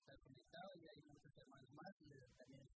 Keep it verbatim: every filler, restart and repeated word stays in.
estar conectado y hay muchos hermanos más y también